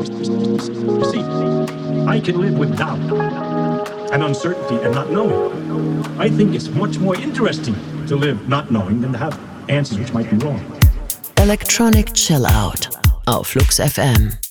You see, I can live with doubt and uncertainty and not knowing. I think it's much more interesting to live not knowing than to have answers which might be wrong. Electronic Chill Out auf Flux FM.